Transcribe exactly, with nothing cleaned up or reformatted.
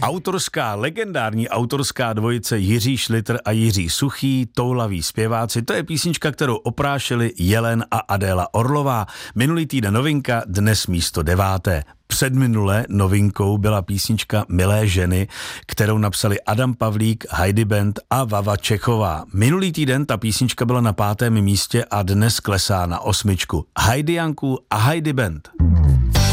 Autorská, legendární autorská dvojice Jiří Šlitr a Jiří Suchý, Toulaví zpěváci, to je písnička, kterou oprášili Jelen a Adéla Orlová. Minulý týden novinka, dnes místo deváté. Předminule novinkou byla písnička Milé ženy, kterou napsali Adam Pavlík, Heidi Band a Vava Čechová. Minulý týden ta písnička byla na pátém místě a dnes klesá na osmičku. Heidi Janku a Heidi Band.